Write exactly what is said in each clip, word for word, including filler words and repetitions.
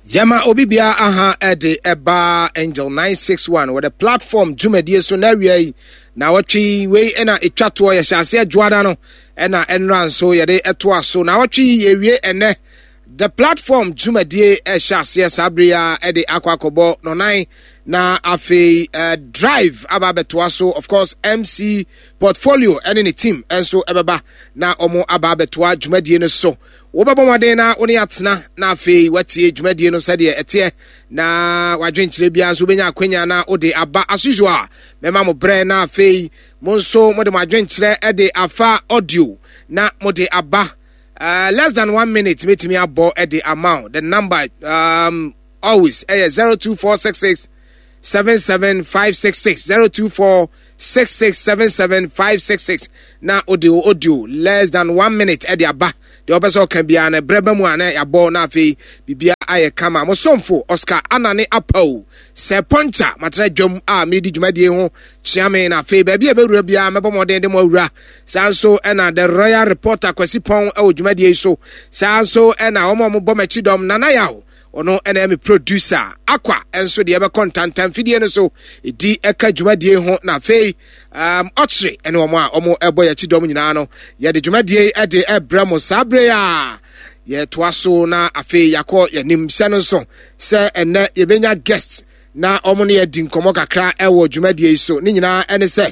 Yama Obibia aha ede eba Angel nine six one with the platform Jumedie so na wi na watwi we na etwato ya hyase adwada no na enran so ye de eto so na watwi ye wie ene the platform Jumedie e hyase sabria e de akwakobo no nine na afi uh, drive ababeto so of course M C portfolio and any team enso ebeba na omo ababeto Jumedie no so wobabo maden na oni atena na afi watie Jumedie no sede etie na wadwenkyire bia so benya akwanya na ode aba as usual mema mo bre na afi monso mo de madwenkyire e de afa audio na mo de aba uh, less than one minute metimi abo e de amount the number um always eh zero two four six six seven seven five six six zero two four six six seven seven five six six na audio audio less than one minute e de aba the obeso can be an breba mu ana ya bo na afi bibia aye kama mo somfo Oscar anane apau se poncha matra dwom a medi dwumadie ho chiame na afi ba bia bewura bia mebo moden de mo awura sanso ena the royal reporter kwasi pon e dwumadie so sanso ena omo mo bomachi dom nana yawo ono ena me producer akwa enso de be content amfidie no so edi eka dwumadie ho na afi um otre ene omo a omo ebo ya chidom nyina no ye de dwumadie e de ebra mo sabre ya ye toaso na afi yakọ ye nim hye no so se ene ye benya guest na omo ne ye di nkomo kakra e wo dwumadie so ni nyina ene se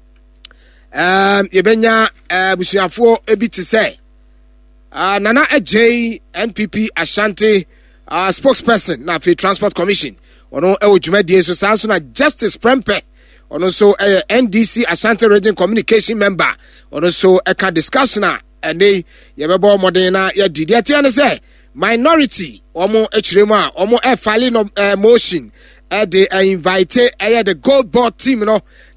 um ye benya busuafo ebiti se uh, Nana Ejay N P P Ashanti uh, spokesperson na afi Transport Commission ono e wo dwumadie so sanso na Justice Prempe ono so uh, N D C Ashanti Region Communication member ono so e ka discussion na ene yebebo modern na ya didi atia ne say minority omo echiremu a omo e file no uh, motion e de uh, invite e the gold board team no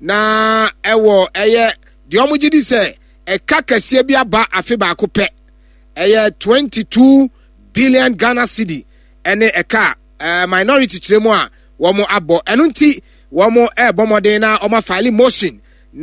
na ewo e de omo gidi say e kakase bi aba afi ba ko pe e twenty-two billion Ghana cedi ene e ka uh, minority chiremu a omo abo eno nti omo e bomodern na omo file motion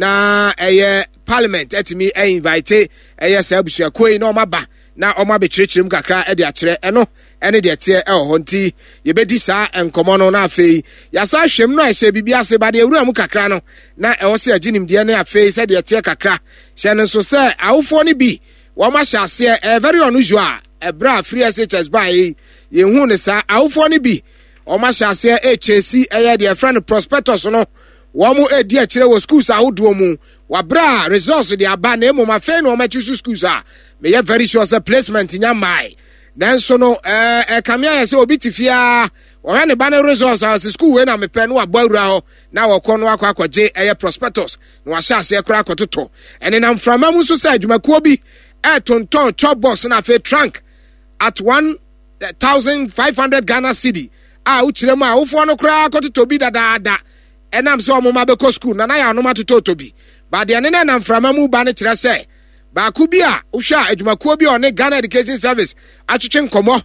na eye parliament etimi e invite eye sabusu akoi na omaba na oma be chirechirim kakra e de akire eno ene de tie e ho nti ye bedi sa enkomo no na afei ya sa hwem no ehye bibia se ba de ewura mu kakra no na e wo se aginim de ne afei se de tie kakra hye no so se awofo ni bi wo ma hyase e very unusual e bra free S H S by ye hu ne sa awofo ni bi o ma hyase e chesi eye de friend prospectus no wo mu e di akire wo schools ahodo mu wabra resource de aba na emu ma fe no ma chisu schools a me ye very sure say placement nya mai nanso no eh eh kamia ye say obi tifia o he ne ba na resource as school we na me pe no abawura ho na wo kọ no akọ akọje eye prospectus no ahya ase ekra akototo ene na mframa mu so say adwumakuo bi e tonton chop box na fe trunk at one thousand five hundred Ghana cedi a uchire mu a wofo no kra akototo bi dadaada enam so omo ma be ko school na na ya no matoto bi ba de ne na mframa mu ba ne kire se ba ku bi a uhwa adwumakuo bi one Ghana Education Service atwetwe nkomo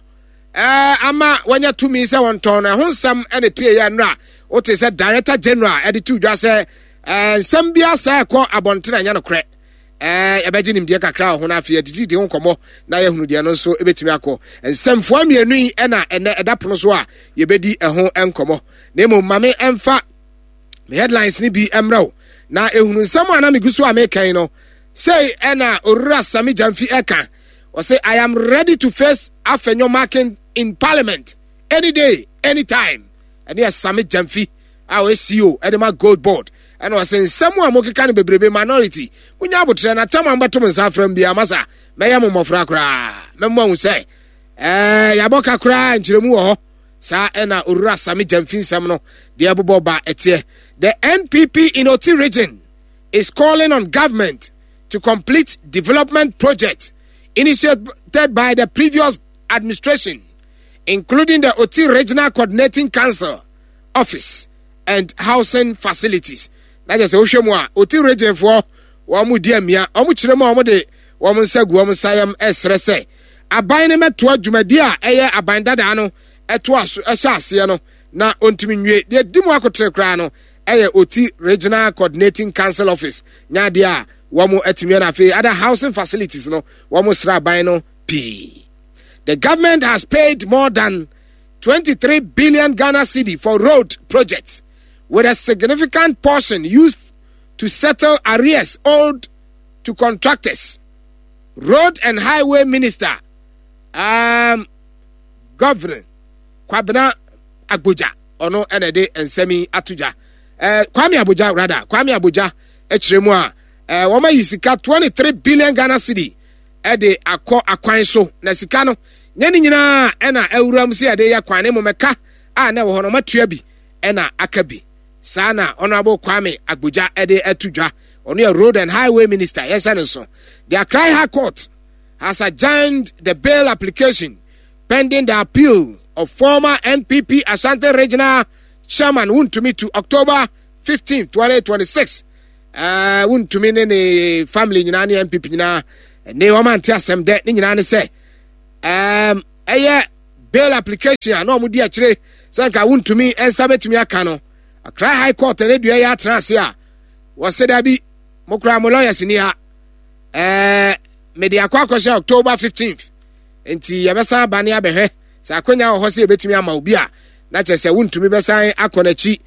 eh ama wanya tumi se won ton na honsam ene pie ya nra o te se director general editu dwa se eh nsam bia se ko abontena nya no kre eh ebeginim de kakra ho na afia didi de nkomo na ye hunu de no so ebetimi akọ nsam fo amienu yi ena ene edapono so a ye bedi eho enkomo na emo mame emfa me headlines ni bi emraw na ehunu nsam ana miguso amekan no say ena orura Sami Jamfi eka o say I am ready to face afenyo marking in parliament any day anytime and yes Sami Jamfi our C E O edema gold board and was saying someone mo keka ne bebrebe minority unya abotre na tamamba to mensa from bia masa meya mo mofra kra memmo hu say eh yaboka kra nchiremu ho sa ena orura Sami Jamfi nsam no de abobo ba etie. The N P P in Oti region is calling on government to complete development projects initiated by the previous administration, including the Oti Regional Coordinating Council Office and housing facilities. That is Oshemwa, Oti region for Wamu Diamia, Omuchirema Omode, Woman Segu, Woman Siam S. Rese. Abaineme to Jumadia, Aya Abandadano, Etwas, Asasiano, na Ontiminwe, the Dimwako Trekrano, Aya Oti Regional Coordinating Council Office, Nadia. Wamu etimiana fe other housing facilities no wamu sra ban no p. The government has paid more than twenty-three billion Ghana cedi for road projects, with a significant portion used to settle arrears owed to contractors. Road and Highway Minister, um, Governor Kwabena Abuja, ono enede ensemi atuja. Eh, Kwame Abuja rather, Kwame Abuja echiremua. Eh, wama yisika twenty-three billion Ghana cedi. Ede akọ akwan so na sika no nyani nyina ena awuram se ade ya kwane mo meka a na wo hono matua bi ena akabi sana honorable Kwame Abuja ede atudwa ono ya Road and Highway Minister yesa so. The Accra High Court has adjourned the bail application pending the appeal of former N P P Ashanti Regional Chairman Wuntumi to October fifteenth, twenty twenty-six. Uh, Wuntumi ne family nyina ne N P P nyina ne woman asem de ne nyina ne say um eye bail application no mu di akire sanka Wuntumi ensa betumi aka no Accra High Court ne dua ya transe a wo se da bi mokra mo lawyers ni ha eh media akwa akwa October fifteenth enti yabesa bane abehwe sa akonya ho se betumi ama obi a na chese Wuntumi besan akonachi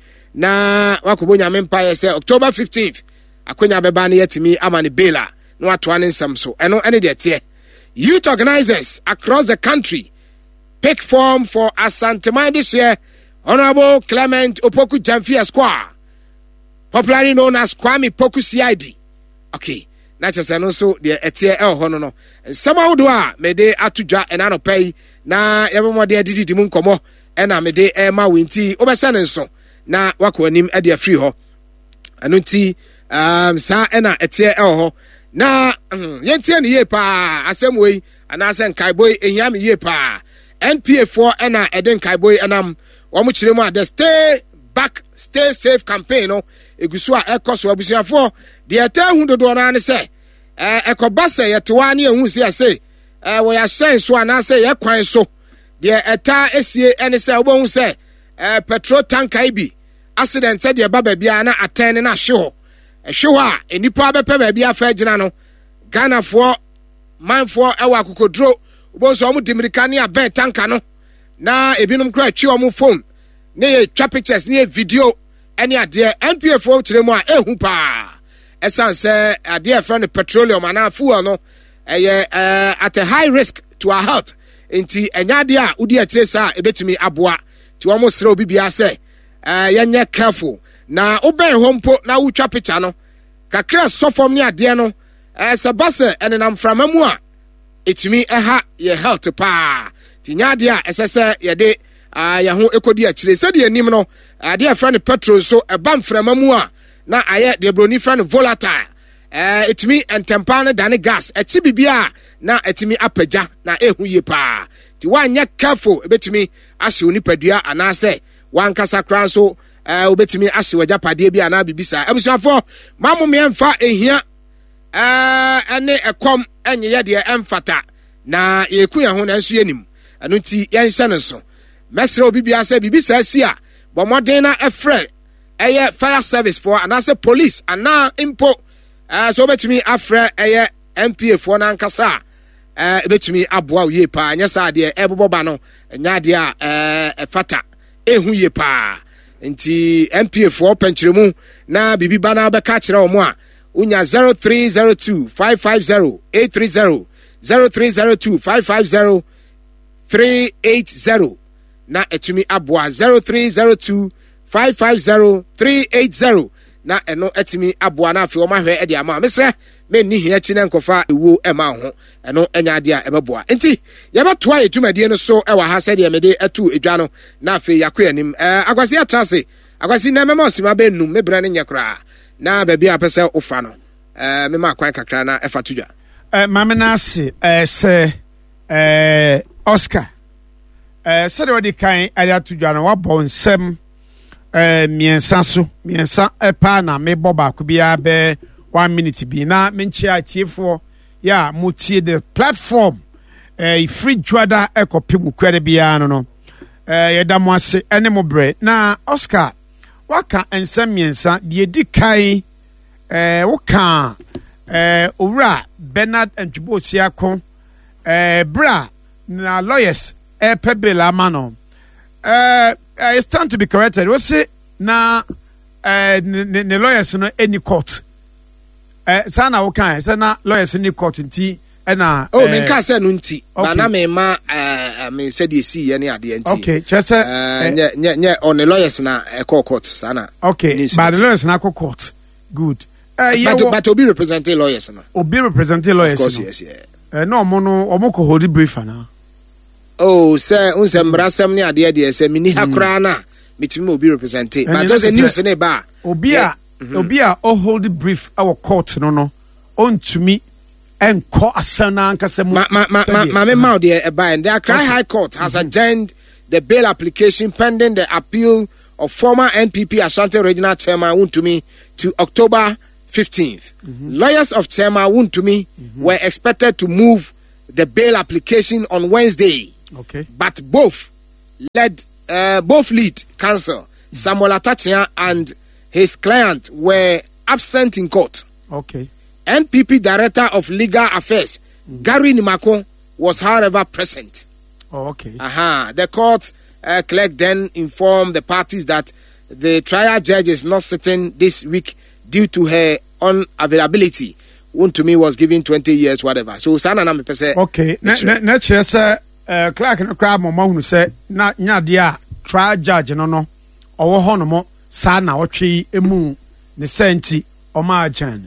na wakobonya mempa ye se October fifteenth akonya beba na yetimi ama ne bail a no ato ane nsam so eno ene de tie. Youth organizers across the country pick form for Asantema this year. Honorable Clement Opoku Jamfia Square, popularly known as Kwame Poku C I D. Okay, na chese no so de etie e ho no no. Nsama do a me de atudwa ena no pay na yebemo de didi mu nkomo ena me de e ma wenti obesa ne nso na wako anim e de free ho. Anu nti um sa ena etie e ho na yentie ne ye pa asem wei anase nkaiboi ehia me ye pa N P A four ena eden nkaiboi enam omu chiremu a the stay back stay safe campaign no egusu a ekoso abusuafo de eta hu dodo na ne se eh ekobasa yetewa ne ehu se ase eh wo ya hyen so anase ye kwan so de eta esie ene se obohu se eh petrol tanker ibi accident se de baba bia na aten na hye ho ehwe ho a enipa abepe ba bia fa gina no Ghana for manfo ewa akokodro obonso omu dimirika ne aben tanker no na ebinum kra twi omu phone ne twa pictures ne video ene ade N P A four kiremu a ehu pa esan se ade friend petroleum ana fuel no eye uh, at a high risk to our health enti enya ade a udi akire sa ebetumi aboa ti omu sere obi bia se uh, yenye careful na oben hompo na utwa picture no kakra sofom ne ade no eh sebase ene nam framamu a etumi eha ye health pa tinya de a esese ye de ya ho ekodi akire se de anim no ade a friend petrol so eba mframamu a na aye de broni friend volatile eh etumi entempa ne dane gas echi bibia na etumi apagya na ehu ye pa ti wanya careful ebetumi ahye onipadua anase wankasa kran so eh obetumi ahye wajapade bia na bibisa ebusuafo mamu me emfa ehia eh ene ekom enye ye de emfata na yeku ya ho na nso yenim anu ti yenhye ne so mesre obi bia se bibisa si a bomoden na efre eye fire service for anase police ana impo eh so betumi afre eye M P A for na nkasa eh betumi aboa ye pa anya sa de eboboba no nya de a eh efata ehu ye pa nti M P A for penchiremu na bibiba na be ka kire omo a unya zero three zero two five five zero eight three zero zero three zero two five five zero three eight zero na etumi aboa zero three zero two five five zero three eight zero na eno etimi aboa na afi o mahwe e de ama mesre me ni hia chi na nkofa ewo e ma ho eno enya ade a ebeboa enti ye betoa edwumadie no so e wa ha se de me de atu edwa no na afi yakọ anim eh agwasi atrase agwasi na mema osima be num me bra ne nyekra na ba bia pese ofa no eh me ma kwan kakra na efa tudwa eh mamenase eh se eh Oscar eh se de wodi kan ade atudwa no wabọ nsem eh miensa so miensa epa na me boba ko bia be one minute bi na menchi atiefo ya mutie the platform eh free dwada ekopim kwere bia no no eh yedamo ase ene mo bre na Oscar waka ensem miensa de di kai eh woka eh owura Bernard Ntwibosia ko eh bra na lawyers e pebela mano uh, it's time to be corrected. What's it now? Uh, the lawyers no any court. Uh, sana okay. Sana lawyers any court inti. Na oh me ka say no nti ba na me ma eh me say dey see any ade nti okay chese eh nye nye on the lawyers na e court sana okay but the lawyers na court good eh uh, but but obi representing lawyers na obi representing lawyers of course no. Yes yeah eh no mo no omo ko hold brief na oh say unse mbrasem ne ade ade say mini hakra na mitimi obi representing but just a news ne ba obi a obi a o hold brief our court no no on to me and call a son and ma ma ma ma me ma de e ba and the Accra High Court has mm-hmm. adjourned the bail application pending the appeal of former N P P Ashanti Regional Chairman Wontumi to October fifteenth. Mm-hmm. Lawyers of Chairman Wontumi mm-hmm. were expected to move the bail application on Wednesday. Okay. But both led uh, both lead counsel mm-hmm. Samuel Atachia and his client were absent in court. Okay. N P P Director of Legal Affairs, mm. Gary Nimako, was however present. Oh, okay. Uh-huh. The court uh, clerk then informed the parties that the trial judge is not sitting this week due to her unavailability. One to me was given twenty years, whatever. So, Sana na me pese. Okay. Next year, sir, clerk no crab mo who say na nya dia trial judge no no. Owo ho no mo sana otwe emu ne senti o ma agyan.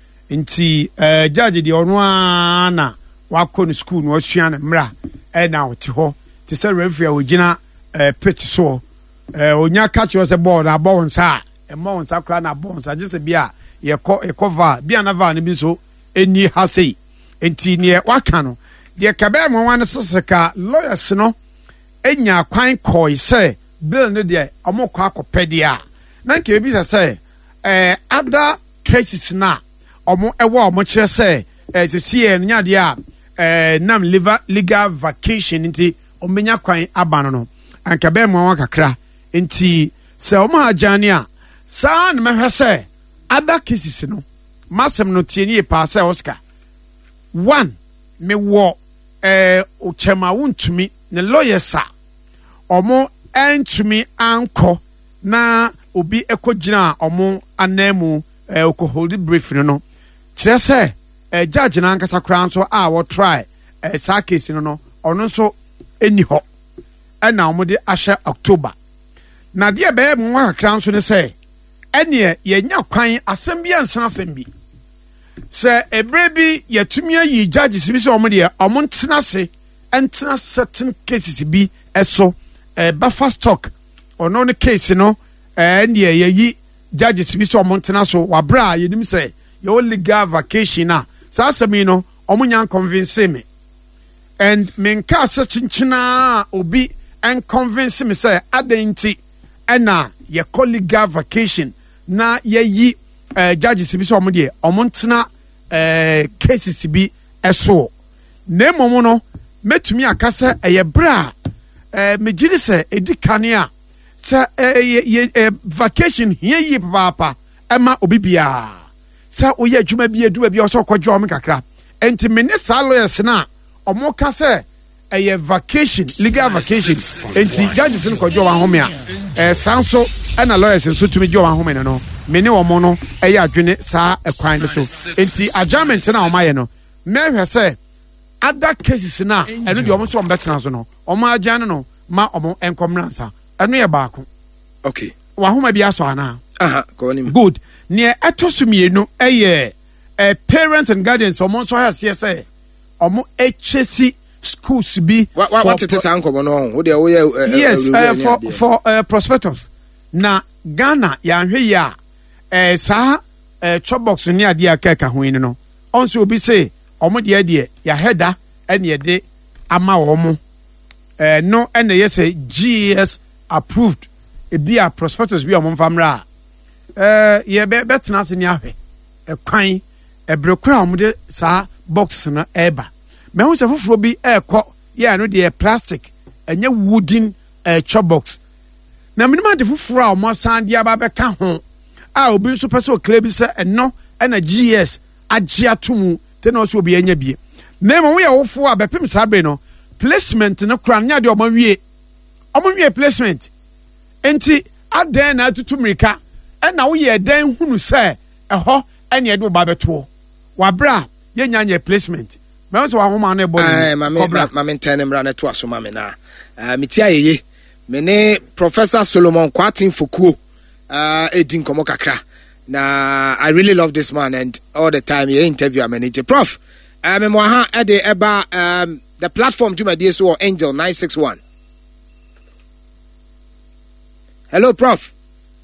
Nti eh judge di ono na wako no school no asua na mra e na wote ho ti se referee ogina eh pitch so eh onya catch was a ball na ball nsa e mo nsa kra na ball nsa je se bia ye ko e cover bia na va ne bi so eni ha sei nti ne waka no de kabe mo wan seseka lawyers no enya kwan koi se bill no de omokọ akopedia na nke bi se se eh other cases na omo ewo omo kire se eh sisi nya de a eh nam legal vacation nti omenya kwan abano no anka be mo wan kakra nti se omo ajane a sa na mehwe se other cases no masem no tieni e pa se Oscar one me wo eh o chema wontumi ne lawyers a omo entumi anko na obi ekogina omo anemu eh ko hold brief no no kire se eh judge na ankasa kran so a wo try eh sa case no no ono so eni ho e na omo de ahye October na de be mo akran so ne se ene ye nya kwan asem bi ansan asem bi se ebre bi yetumi ayi judges bi se omo de omo ntena se entena certain cases bi eso eh buffer stock ono ne case no eh ne ye yi judges bi se omo ntena so wabra yenim se your legal vacation na sa asemi no omunya convince me and menka se chinchina obi and convince me say adenti ena ye legal vacation na ye yi uh, judges bi so omde omontena uh, cases bi eso na momo no metumi akasa eye bra uh, megiri se edikane a se uh, ye, uh, vacation here yi papa ema obi bia sa oye adwuma bi edu bi oso kwadwo am kakra enti me ne sa lawyers na omo ka se eye vacation legal vacation enti judges no kwadwo wa home a eh sanso na lawyers nso tumi gyo wa home no me ne omo no eye adwene sa ekwan no so enti adjustment na omo aye no me hwe se other cases na eno de omo so omo betena so no omo agyan no ma omo enkomransa eno ye baako okay wa home bi aso ana aha ko ni good near etosumienu eye eh parents and guardians omo so has yes say omo hc schools bi what what it is anko no wo de wo yes uh, for for uh, prospectus na Ghana ya hwe ya eh sa eh chopbox ni ade akeka ho ni no onso obi say omo de de ya header ene ye de ama omo eh no ene ye say G S approved e bi a prospectus bi omo famra eh ye be betena se ni ahwe e kwan e brekura omude sa box na eba me hu se foforo bi ekọ ye no de plastic enye wooden eh chop box na minima de foforo a omo san dia ba beka ho a obi nso pese o kle bi se eno na G S agye atomu te na so obi anya bie na mo ye wofo a bepem sa bre no placement no kura nya de omo wie omo nwe placement enti adan na atutu mirika e na wo ye dan hunu se eho ene ye do ba beto wa bra ye nya nya placement me so wa homa na e body eh mama mama ntene mra na to aso mama na eh metia yeye me ne Professor Solomon Kwatin Fokuo uh edin komo kakra na I really love this man and all the time he interview manager prof uh, me mo ha e de eba um the platform Jumadi so Angel nine six one. Hello prof.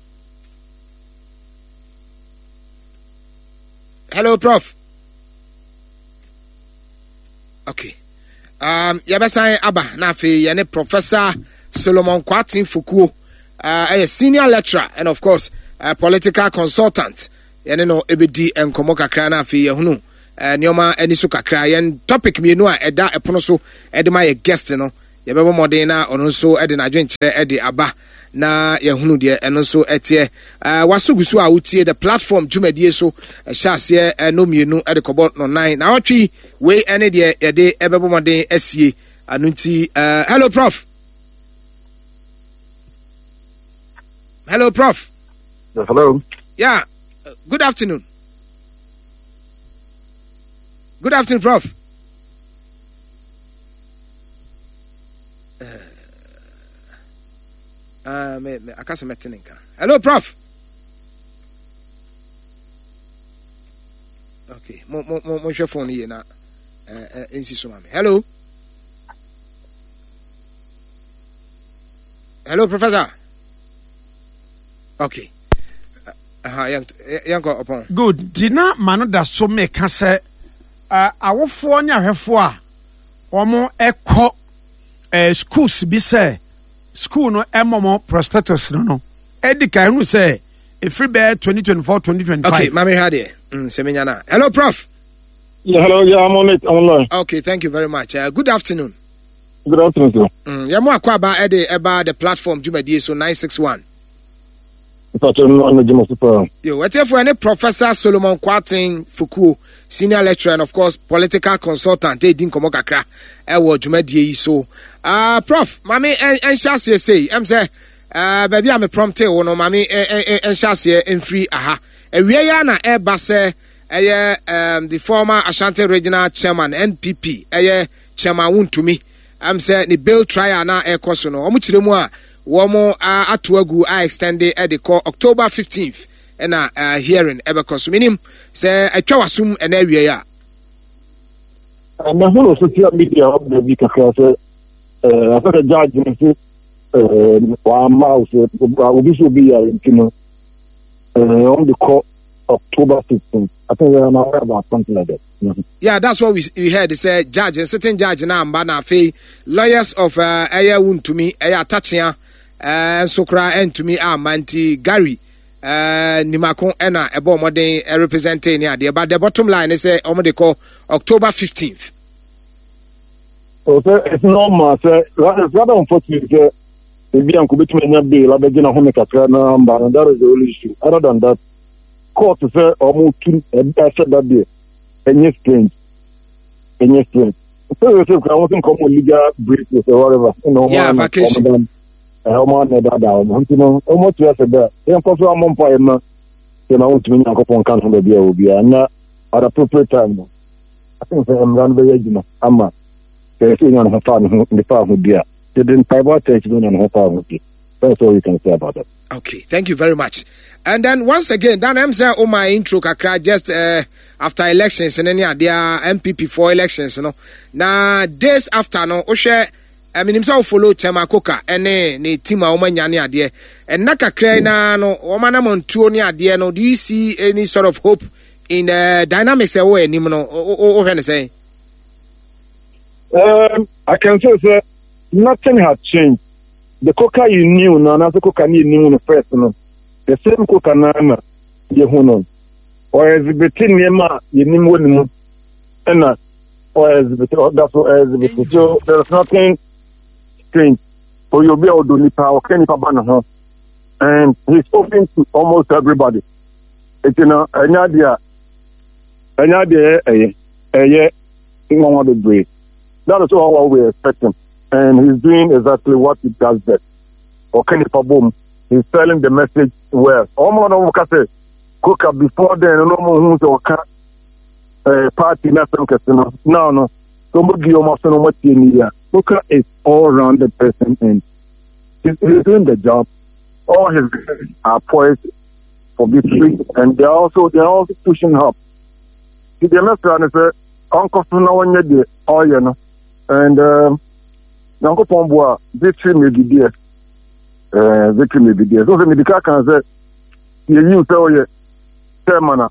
Hello prof. Okay. Um yabesan aba na afi ye ne Professor Solomon Kwatin Fokuo uh a senior lecturer and of course a political consultant. Yene no ebedi enkomo kakra na afi ye hunu uh, nioma eni so kakra yen topic mienu a eda epono so ede ma ye guest no ye bebo modern na ono so ede na dwenkyere ede aba na ye hunu de eno so etie uh, wasugusu a utie the platform Jumadi so hyase uh, no mienu ede kobo no nine na otwi we ene de ye de ebebo modern asie anunti uh, hello prof. Hello prof. Yes, hello. Yeah, uh, good afternoon. Good afternoon, prof. Uh, uh me, me, I can't see. Hello, prof. Okay, mo mo mo mo phone here na. Uh, insist on me. Hello. Hello, professor. Okay. Uh, young, young upon. Good. Dina mano da so me ka se uh, awofo nya hwefo a omo ekọ uh, schools bi se school no emomo prospectus no no edika hunu se efri be twenty twenty-four twenty twenty-five. Okay, mami hade. Mm, semenya na. Hello prof. Yeah, hello. Yeah, I'm on it. I'm online. Okay, thank you very much. Uh, good afternoon. Good afternoon, sir. Mm, ya mo akwa ba e de eba the platform Jumadi so nine six one. Yo, what's for any Professor Solomon Kwatin Fokuo, senior lecturer and of course political consultant. They didn't come kakra. I was Jumadi so. Uh, Prof, Mami and Shasi say, I'm say, uh, baby, I'm a prompter. Oh no, Mami and Shasi and free. Aha, and we are na air basse. Um, the former Ashanti Regional Chairman N P P. Eh, Chairman won to me. I'm saying the bill trial na air kosono. Omuchiremwa. Womo uh, atuagu I extended at the call October fifteenth and uh, uh hearing ever consuminim say a chawasum and area. And the whole social media of the week across uh I thought a judge uh one mouse this will be uh on the call October fifteenth. I think we're not about something like that. Mm-hmm. Yeah, that's what we we heard. They say judge, a certain judge now, Mbana Fee, lawyers of uh Aya Woon to me, Aya Tachia. Uh, Sokra and to me are Manti Gary uh, Nimakon Ena Ebo Modern uh, representing yeah, but the bottom line is uh, they call October fifteenth. So sir, it's normal, sir. It's rather unfortunate, sir. If you could be a bill, I'll be in a home number, and that is the only issue. Other than that, court, sir, almost two, and I said that day, and yes, strange, and yes, strange. So, I wasn't come with legal brief or whatever, you know, yeah, vacation. How much that down? You know, how much you said that? You know, I'm on fire, man. You know, I want to mean I go on council the beer will be and at appropriate time. I think I'm run very, you know, I'm not. They're sitting on her farm in the farm with beer. They didn't privatise on her farm with beer. That's all you can say about that. Okay, thank you very much. And then once again, Dan I'm saying, oh, my intro, Kakra, just uh, after elections and then yeah, there M P P for elections, you know. Now, days after, no, Oshe. I mean, himself follow Chema Koka and ne team a Omanyani adie. And Naka Krena no Omana Montuoni adie no. Do you see any sort of hope in the dynamics away Nimno or can I say? Um I can say sir, nothing has changed. The Koka you knew no na the Koka you knew the first no. The same Koka na ye huno. Or exhibiting Nema you knew no. And or exhibiting that's what exhibiting. So there's nothing strange. So you'll be able to do power, can you and he's open to almost everybody. It's you know, any idea, any idea, a a yeah, in one of the breed. That is all we expect him. and he's doing exactly what he does best. Okay, boom. He's telling the message well. Almost Coca before then, no more who's a party, nothing. No, no. Somebody almost know what you need. Coca is all round the person, and he's, he's doing the job. All his guys are poised for victory, and they're also they're also pushing up. The message is Uncle no one yet, oh, you know, and um, Uncle Pomboa, victory may be there. Uh, victory may be there. So, the medical can say, you use all your chairman,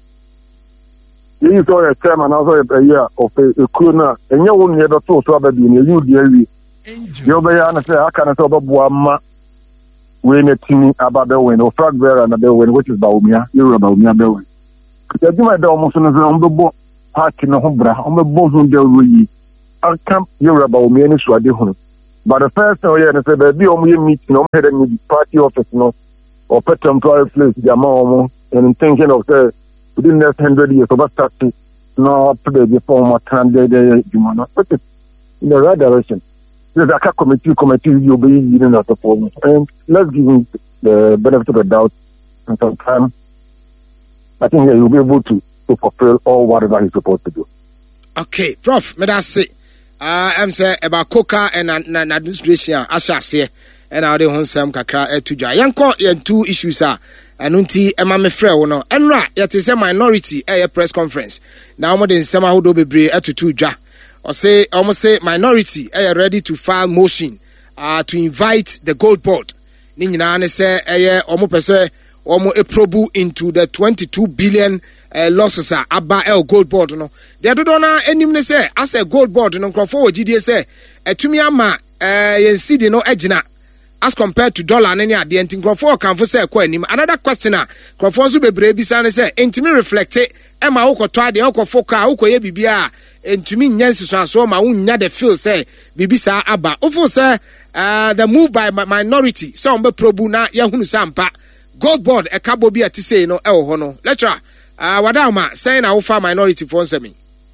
you use all your chairman, also a year of a corner, and you won't have a two so baby, you use the area. You'll be honest, I can't tell about Buama when it's about the win, or frag bear and the win, which is Baumia, you're about me, the win. You do my almost on the boat. Party no hombra, on the bosom del we I camp Yoruba me any so home. But the first time I said that be on me meet no head and party office no or pet employer place the amount and thinking of the within the next hundred years of start to no up to the former time they you know but in the right direction. There's a committee committee you'll be using at the form and let's give him the benefit of the doubt and some time. I think you'll be able to to fulfill all whatever he's supposed to do. Okay, Prof, may I say, uh, I'm saying about Coca and an administration, I shall say, and I'll do some kakra to Jay. Yanko, and two issues are, and unti Emma Mefre, no, and right, yet is a minority at a press conference. Now, more than some who do be brave at two ja, or say, almost say minority are ready to file motion uh, to invite the gold board. Ninja say, a almost person, almost a probu into the twenty-two billion. Uh, losses are abba el gold board no they do na enim ne say as a gold board no crofo wo gidie say etumi ama eh yen cedi no agina as compared to dollar na ne ade enti crofo kanfo say kwa anim. Another question a crofo so bebre bisa ne say entimi reflect e ma wo koto ade wo kofo ka wo koye bibia entumi nyansi so aso ma wo nya the feel say bibisa aba ofo say uh, the move by minority so on be probu na yahunu sampa gold board e kabo bi ati say no e wo ho no lecturer. Ah, uh, Wadama saying I offer minority for semi.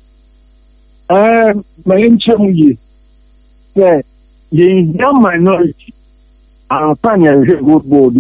Uh, my inchum yeah, ye young minority. I'm finding a good board.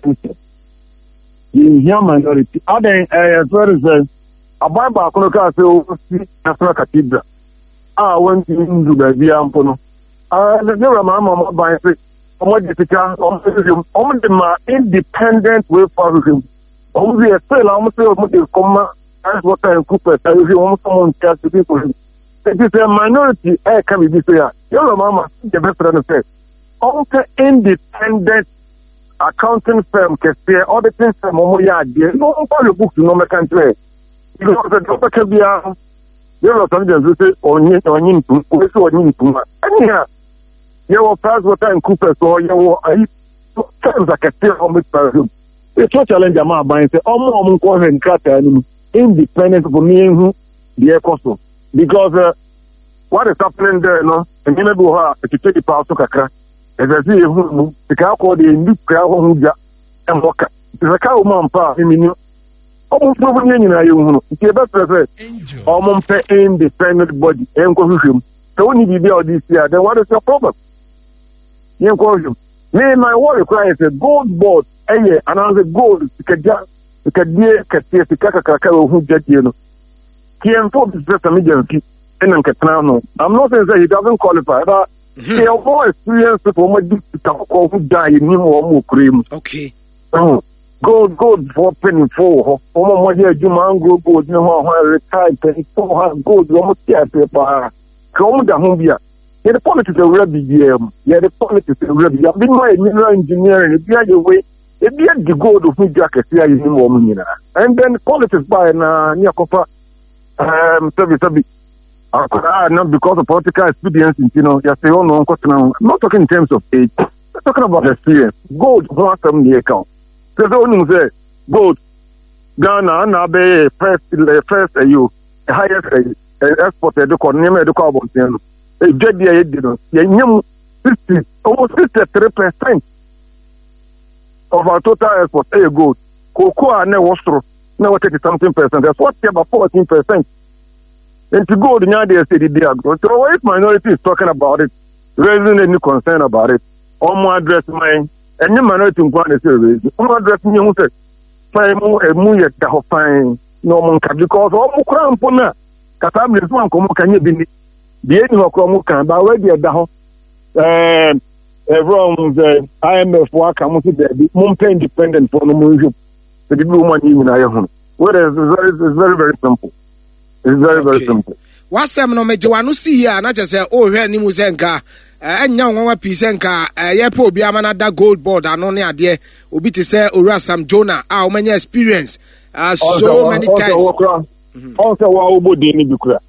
Ye young minority. Other as well as a Bible, Konoka, National Cathedral. I went into the Biampono. Ah, the Mama by Omar Difficult, Omar the independent way for him. Only a sale, almost a comma, as what I Cooper, I will almost someone cast to people. It is a minority, I can be there. Your mama, the best friend said, also independent accounting firm, Cassia, auditing firm, Momoya, no one book to no country. Because the doctor can be a there are some who say, on yin, on yin, or yin, anyhow, your first what I Cooper, so you are terms like a still on with perfume. It's a challenge I'm about say, oh, mom, call and cut independent for me who the cost because uh, what is happening there, no, and you know, to take the power to Kakra, as I see who the cow called the new crowd who and walk. It's a cow mom, pa, I mean, almost no one in a young, it's a better almost independent body and confusion. So when you be this year, then what is your problem? You call him. Me, my worry requires a gold board. Aye, another gold, Kaja, Kadia, Katia, Kaka, who get you know. He enforced this emergency in Katrano. I'm not saying that he doesn't qualify, but he has more experience for my difficult who die in him or more cream. Okay. Oh, gold, gold for penny four. Oh, my dear, Jumango, gold, no more retired penny four, gold, almost care paper. Come down here. Yeah, the politics are ready. Yeah, the politics are ready. I've been my mineral engineering, the other way. If you had the gold of New Jacket, here is no woman, and then politics by na near Copa, um, service a bit. Not because of political experience, you know, you say, oh no, I'm not talking in terms of age, I'm talking about experience. Gold, one from the account. So, the only say, gold, Ghana, now be first, first, you, the highest exported, the Cornema, the carbon, a jet, you know, you sixty, almost sixty-three percent. Of our total export, a gold. Cocoa and Wostro, now thirty something percent. That's what about fourteen percent. And to gold, now they say they are good. So if minority is talking about it, raising any concern about it. Omo address my any minority nkwa say raise. Omo address me who say fine mu emu ye da ho fine no mo nka because omo kura mpo na kasa me so anko mo kanye bi ni bi eni ho kura mo kan ba we de da ho eh everyone the I M F wa ka mo si there bi mo pay independent for no mo hwe the people who money na ye ho. What is very it's very very simple. It's very okay. very simple. Wasem no meje wanu si here na je say o hwe ni mu senka enya wonwa pisenka ye pa obi amana da gold board ano ne ade obi te say Owura Sam Jonah a o manya experience uh, so many times also wa obodi ni bi kura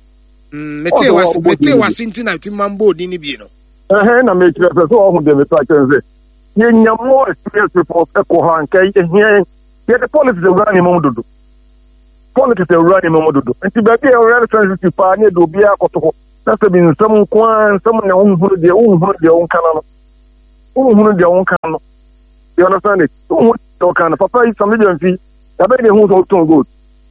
mm mete was mete was intina timambo di ni bi no eh na me tire so o hu de me ta chenze ye nya more experience report e ko han kai e hie ye the politics e run mo dodo politics e run mo dodo nti ba bi e real sensitive pa ne do bia akoto that's been some kwan some na unhuru de unhuru de unkana no unhuru de unkana no you understand it unhuru de unkana papa is some million fee da be de hu so ton gold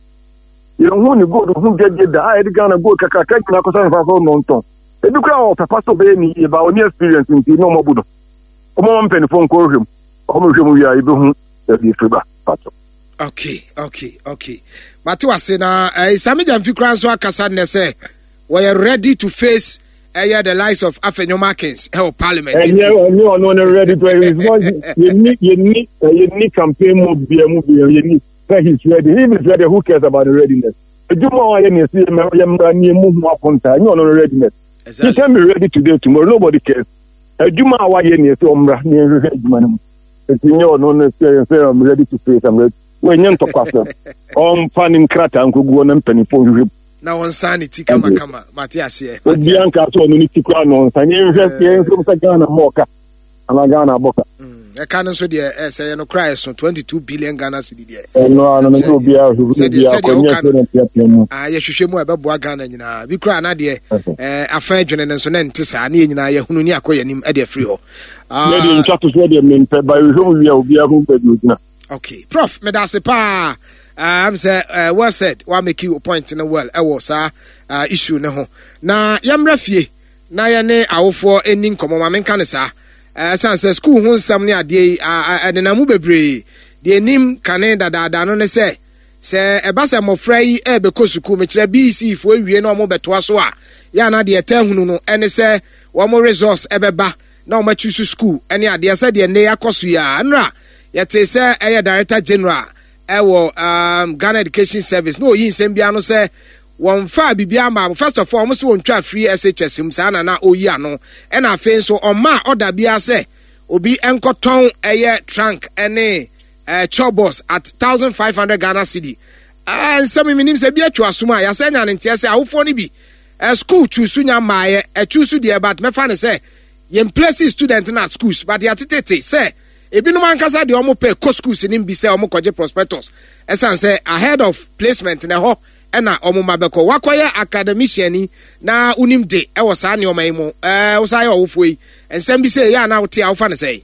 you hu ni gold hu get get da ai de gana gold kaka kaka na ko san fa so non ton e bi kra o papa so be ni e ba oni experience nti no mo budo o mo mpeni fon ko hwem o mo hwem wi a e be hu e bi friba pato. Okay, okay, okay. But was say na eh Sami Jamfi kran so akasa ne say we are ready to face uh, yeah, the likes of Afenyo Markins help parliament. Eh yeah, no no no ready to you need you need you need campaign mode be move you need say he's ready. He is ready. Who cares about the readiness? Ejuma wa ye ne see me ye mra ni move mo aponta. You no readiness. He can be ready today tomorrow nobody cares. Ejuma wa ye ne see omra ni hwehwe ejuma no. Enti no no no say say I'm ready to face I'm ready. We nyem to kwasa. On fanning krata nkogu na mpanifo hwehwe. Na won sanity kama kama Matias here. Matias ka so no ni tikwa no sanye hwehwe ye nso sa Ghana moka. Ana Ghana boka. Mm. E kan so de e say no cry so twenty-two billion Ghana cedi de. No no no obi a obi a konye so na piapia. Ah ye hwehwe mu e beboa Ghana nyina. Bi kura na de eh afa adwene ne so na nte sa na ye nyina ye hunu ni akoya nim e de free ho. Ah. Ne de nchato so de mempe ba hwehwe wi a obi a hu pe bi odina. Okay, Prof medase pa I'm say uh, well said what make you a point in the well e was uh, issue ne ho na yamra fie na ye ne awofo eni nkomo ma menka ne sa eh san say school ho nsam ne ade ade na mu bebre de enim kane dada no ne say say e ba say mofra yi e be ko school me kire B C fo awie na omo betoa so a ya na de etahunu no ene say wo mo resource e be ba na o ma choose school ene ade say de ne yakoso ya nra yete say e director general ewo um Ghana Education Service no yin sembia no say won fa bibia ma first of all mo so won twa free S H S im sa na na oyi ano e na afen so o ma order bia say obi enkoton eye trunk ene eh chobos at fifteen hundred Ghana cedi ah nsemi minim say bia twa suma ya say nya ne ntia say awofo ni bi eh school chusu nya maaye e chusu de but me fa ne say yem place student na schools but ya tete say ebi no man kasa de omo pe co schools ni bi say omo koje prospectus esan say ahead of placement na ho e na omo mabeko wakoye academician ni na unim de e wo sa ne omai mo eh wo sa ye owofo yi ensem bi say ya na wote awofa ne say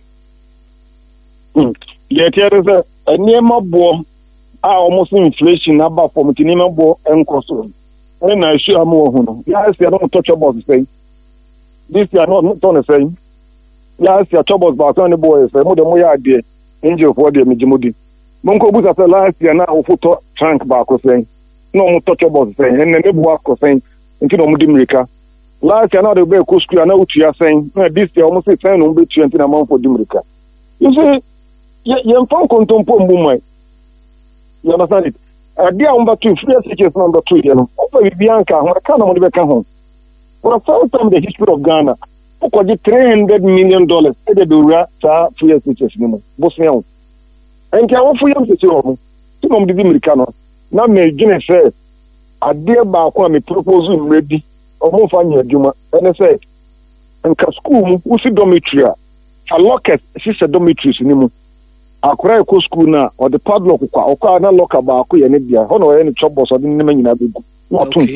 mm ye tiare say eniema bo a omo so inflation na ba form ti niema bo enkoso e na issue am wo hu no ya say no touch about say this year no to ne say ya si achobos ba so ne boy say mo de mo ya de angel for de mijimodi mo nko busa say last year na ofoto tank ba ko say no mo touch about say en ne bo ko say nti no mo di America last year na de be ko school na utu ya say na this year mo say say no be twenty na man for di America you see ye ye mfan kontompo mbu mai you understand it adia number two free S H S number two you know ofa bianca ho ka na mo de be ka ho for the first time in the history of Ghana okoji three hundred million dollars e de dura sa free S H S ni mo bosnia ho enka wo fu yam se se ho ti mo di America no na me gine se ade ba ko me propose mredi o mo fa nya adwuma ene se enka school mu usi dormitory a locket si se dormitories ni mu akora ko school na o de padlock kwa o kwa na locker ba ko ye ne dia ho no ye ne chobos o de ne manyina begu no tun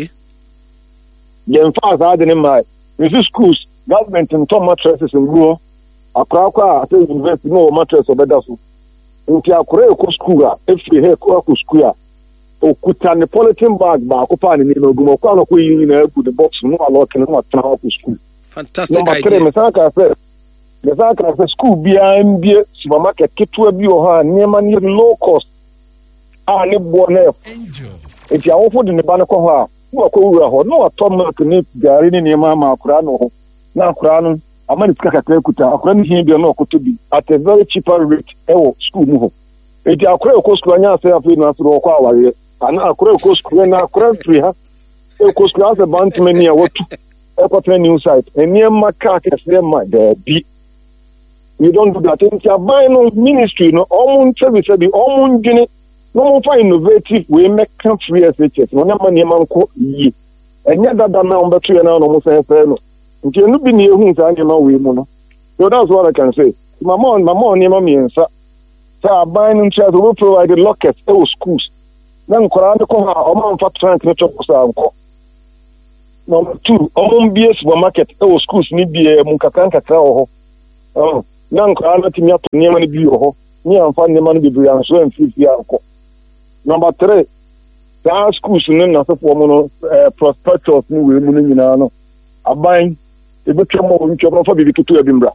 ye mfa za de ne mai this schools government in top mattresses in ruo akora kwa at university no mattress obeda so nti akora ko school a efi he ko ko school a okuta ne polythene bag ba ko pa ne ne ogumo kwa no ko yi na egu the box no alock no atena ko school Fantastic Number idea. three, Mesaka said, Mesaka said, school be M B A supermarket, Kitua Bio, near low cost. Ah, ne born Angel. If you are offered in the Banako, who are cool, no, a Tom Martin, Gary, near Mamma, Kurano, now Kurano, a man is Kakakuta, a friend here, no, could be at a very cheaper rate, oh, school move. If you are Coast Crania, say, I've been after Okawa, and I could Crania, Crabtree, a coast class, a bunch many a what to new site, and near my car, near my be. You don't do that. It's a buying ministry, no, almost service, the almost unit. No more for innovative we make free S H S. No money man ko yi. Enya dada na on betwe na no mo say say no. Nti enu bi na ehun sa anya ma we mu no. So that's what I can say. Mama on mama on ma miensa. Sa aban ntia so we provide lockets e schools. Na nkora de ko ha o ma mfa trunk ne chop sa anko. Number two, o B S supermarket e schools ni bi e mu kaka nkaka wo ho. Oh, na nkora na timi ato niam ni bi wo ho. Ni amfa niam ni bi bi an so amfifi anko. Number three, the schools in the form of prospectors, new women in Ano. A buying a bit more in Chopin for Bibi to Edinburgh.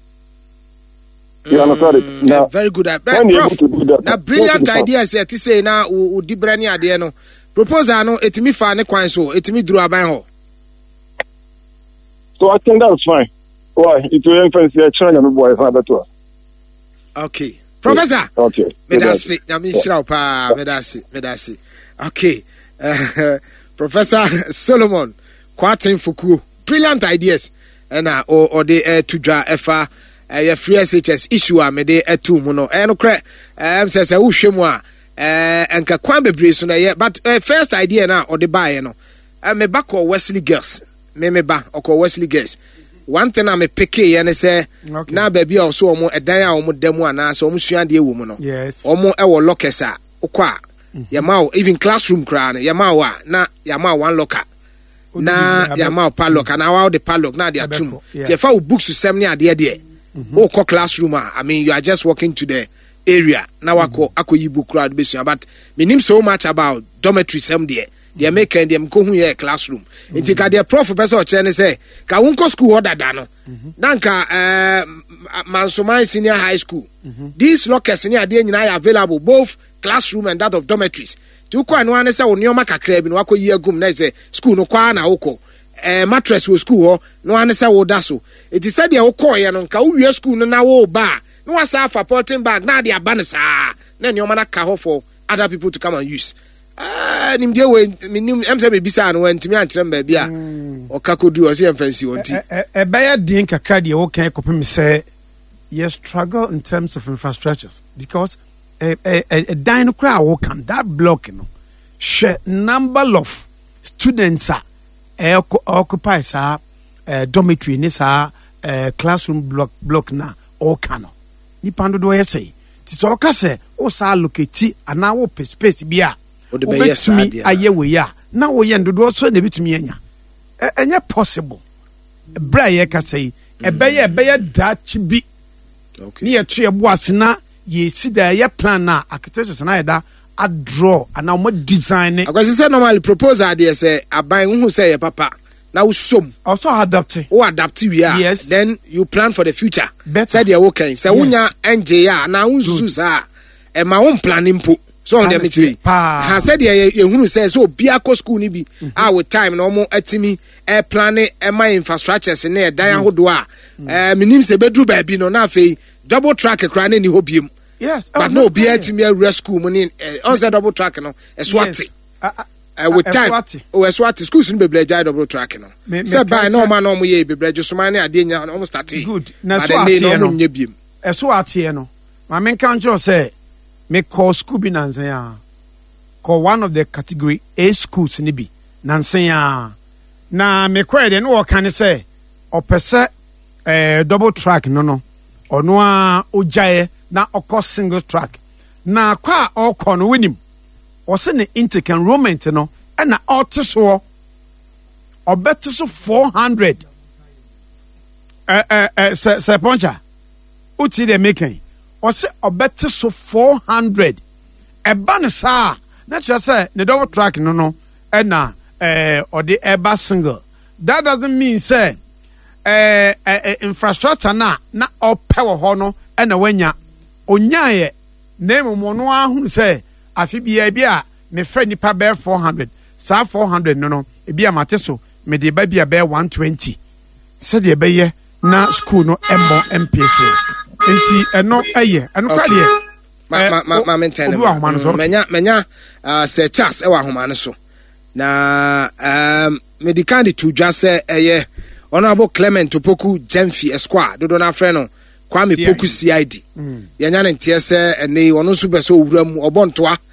You understand? Now, very good. Uh, Prof, now brilliant idea. Say to say now, u di brani ade no. Proposal no etimi fa ne kwan so etimi duru aban ho. So I think that's fine. Why? It will influence the China boy father to us. Okay. Professor. Okay. Medasi. Nyami shira pa medasi. Medasi. Okay. Uh, Professor Solomon Kwatin Fuku. Brilliant ideas. And uh, or, or the uh, to draw efa uh, free S H S issue a mede etu mu no. Eh no kre. Um says uh, uhwemu a eh enka kwan bebre so na ye but uh, first idea na or the buy no. Uh, me back or Wesley Girls. Me me ba or Wesley Girls. One thing I'm a picky and say okay. Now baby also omo edan a omo demo na so omo sua de wo mu no. Yes. Omo e wo lockers a okwa. Yama even classroom kra na yama wa na yama one locker. Na yama padlock na wa the padlock na they atum. Te fa wo books sem ne ade de. O ko classroom a I mean you are just walking to the area. Na wako akoyi book crowd be sua but me nim so much about dormitory sem there. They make and them go here classroom. It ka their prof person che say ka wonko school order da no. Nanka eh Mansoman Senior High School. These lockers ni ade nyina available both classroom and that of dormitories. Tu kwa no ane say onioma kakra bi no akoyi agum na say school no kwa na woko. Eh mattress wo school ho no ane say wo da so. It is said they woko ye no nka wo wie school no na wo ba. No wasa for porting bag na they abane sa. Na onioma na ka ho for other people to come and use. Ah, nimde we minim em say be bisa no wantimi ankyerem ba bia o kakodu o say fancy wonti e be ya din kakra de wo kan kopem say you struggle in terms of infrastructures because a a a dine kra wo kan that block no share number of students are occupy sa dormitory ni sa classroom block block na o kan ni pando do say ti so ka say o sa locate ana wo space bia o de be yes aye we ya na wo ye ndodo so na bitumi anya enye possible bra ye ka say e be ye be ye dachi bi okay ni ye tue bo asena ye si da ye plan na architecture na ye da a draw and now design it. Because say normally proposal there say aban who say your papa now some also adapt it. Oh adapt we are. Yes. Then you plan for the future. Better. Said you okay. Say unya N J A na unsu sa e ma won planning po. So on the meeting. Ha said ye ye hunu say so bia ko school ni bi ah with time no mo atimi e plan e ma infrastructures na e dan ahodo a eh minim se bedru ba bi no na afei double track kra na ni hobiem. Yes. But oh, no be atimi a school money on say double track no e swati. Uh, with time oh e swati schools ni bebre jai double track no. Say by no man no mo ye bebre jo so man na ade nya no mo start. Good. Na so ate no nya biem. E so ate no. Ma men kan jo say me call school bi nansen ya call one of the category A schools ni bi nansen ya na me call de no wo kan say opese eh double track no no ono a ojae na okọ single track na kwa okọ no winim o se ne intake enrollment no na oteso obeteso four hundred eh eh eh se se poncha uti de making o se obeteso four hundred e ba ne sa na che say ne double track no no na eh or the eba single that doesn't mean say eh, eh, infrastructure na na ɔpɛ wɔ hɔ no ɛna wanya onyaayɛ na mmom no ahunu sɛ afi bia bi a mefɛ nipa bɛɛ four hundred saa four hundred no no ebi a mate so mede ba bi a bɛɛ one twenty sɛdeɛ ɛbɛyɛ na school no ɛmmɔ mpie so nti ɛno ɛyɛ ɛno kwa deɛ ma ma ma ma mentɛn no menya menya sɛ Charles ɛwɔ ahoma no so na um medical de to dwa sɛ ɛyɛ honorable Clement Opoku Jemfi Esquire dodo na frɛ no Kwame Poku C I D yɛnya ne nteɛ sɛ ɛne ɔno nso bɛ sɛ owura mu ɔbɔ ntoa